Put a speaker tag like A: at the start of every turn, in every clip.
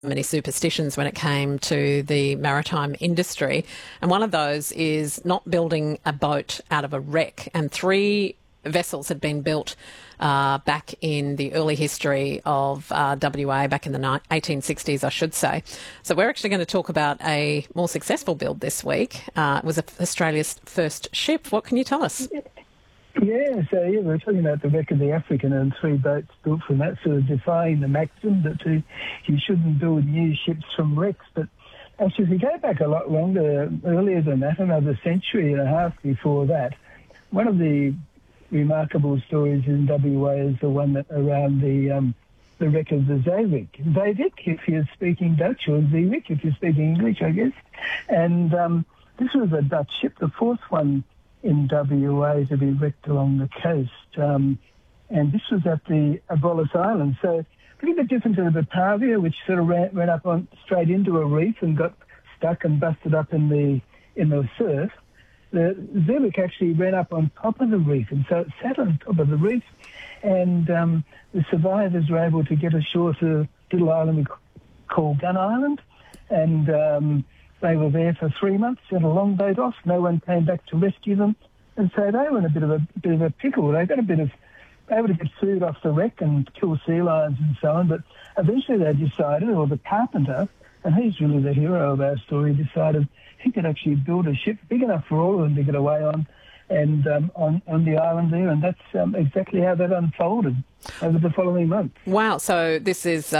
A: many superstitions when it came to the maritime industry, and one of those is not building a boat out of a wreck. And 3 vessels had been built back in the early history of WA, back in the 1860s, I should say. So we're actually going to talk about a more successful build this week. It was Australia's first ship. What can you tell us?
B: We're talking about the wreck of the African and 3 boats built from that, sort of defying the maxim that you shouldn't build new ships from wrecks. But actually, if you go back a lot longer, earlier than that, another century and a half before that, one of the remarkable stories in WA is the one that around the wreck of the Zeewick. Zeewick, if you're speaking Dutch, or Zeewick, if you're speaking English, I guess. And this was a Dutch ship, the 4th one in WA to be wrecked along the coast. And this was at the Abrolhos Island. So a little bit different to the Batavia, which sort of ran up on straight into a reef and got stuck and busted up in the surf. The Zeewick actually ran up on top of the reef, and so it sat on top of the reef. And the survivors were able to get ashore to a little island called Gun Island. And they were there for 3 months, sent a longboat off. No one came back to rescue them, and so they were in a bit of a pickle. They got able to get food off the wreck and kill sea lions and so on. But eventually, they decided, or the carpenter, and he's really the hero of our story, decided he could actually build a ship big enough for all of them to get away on, and on the island there, and that's exactly how that unfolded over the following month.
A: Wow! So this is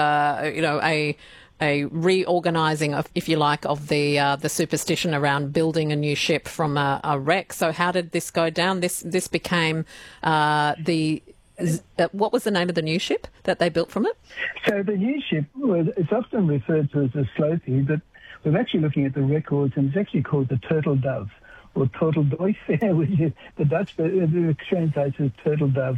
A: a reorganising, of, if you like, of the superstition around building a new ship from a wreck. So how did this go down? This became what was the name of the new ship that they built from it?
B: So the new ship it's often referred to as a Slothie, but we're actually looking at the records, and it's actually called the Turtle Dove, or Turtle Dove, which is the Dutch, but it translates as Turtle Dove.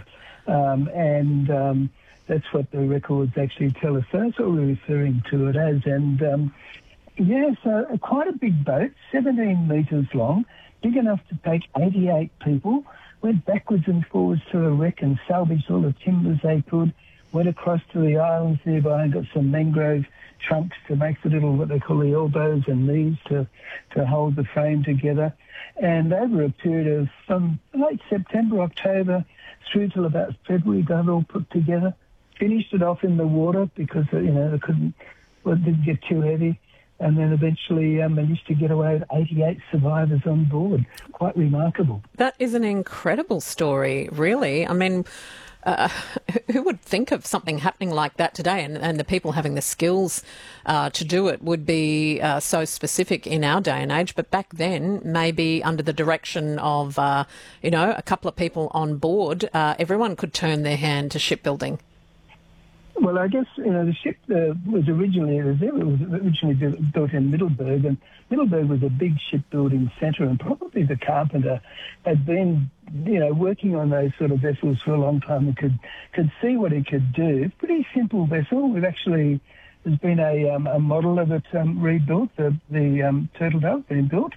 B: That's what the records actually tell us. So that's what we're referring to it as. And, so quite a big boat, 17 metres long, big enough to take 88 people, went backwards and forwards to the wreck and salvaged all the timbers they could, went across to the islands nearby and got some mangrove trunks to make the little, what they call the elbows and knees to hold the frame together. And over a period of from late September, October, through till about February, got it all put together. Finished it off in the water because, it didn't get too heavy. And then eventually managed to get away with 88 survivors on board. Quite remarkable.
A: That is an incredible story, really. I mean, who would think of something happening like that today? And the people having the skills to do it would be so specific in our day and age. But back then, maybe under the direction of, a couple of people on board, everyone could turn their hand to shipbuilding.
B: Well, I guess, the ship was originally built in Middelburg, and Middelburg was a big shipbuilding centre, and probably the carpenter had been, working on those sort of vessels for a long time and could see what it could do. Pretty simple vessel. There's been a model of it rebuilt, the Turtle Dove being built,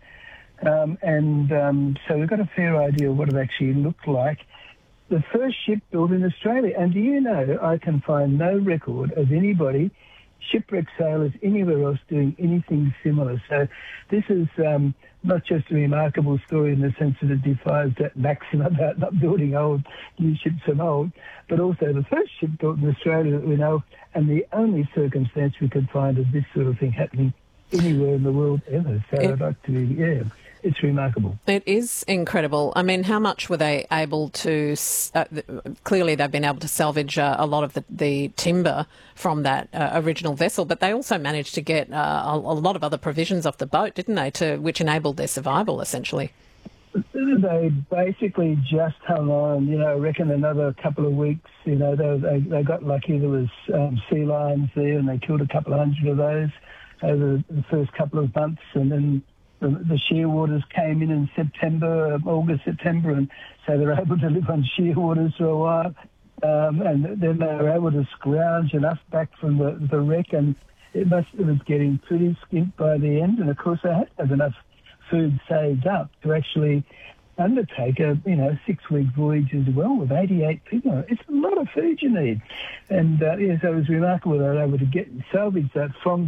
B: so we've got a fair idea of what it actually looked like. The first ship built in Australia. And do you know, I can find no record of anybody, shipwreck sailors, anywhere else doing anything similar. So this is not just a remarkable story in the sense that it defies that maxim about not building new ships from old, but also the first ship built in Australia that we know, and the only circumstance we could find of this sort of thing happening anywhere in the world ever. So I'd like to, it's remarkable.
A: It is incredible. I mean, how much were they able to... clearly, they've been able to salvage a lot of the timber from that original vessel, but they also managed to get a lot of other provisions off the boat, didn't they, which enabled their survival, essentially?
B: They basically just hung on, I reckon another couple of weeks. They got lucky. There was sea lions there, and they killed a couple of hundred of those over the first couple of months, and then the shearwaters came in August, September, and so they were able to live on shearwaters for a while. And then they were able to scrounge enough back from the wreck, and it was getting pretty skint by the end. And of course, they had to have enough food saved up to actually undertake a 6-week voyage as well with 88 people. It's a lot of food you need. And so it was remarkable they were able to salvage that from